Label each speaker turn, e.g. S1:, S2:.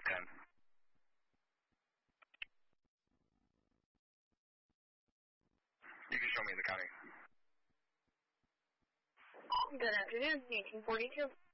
S1: out of 10. You can show me the county.
S2: Good afternoon, 1842.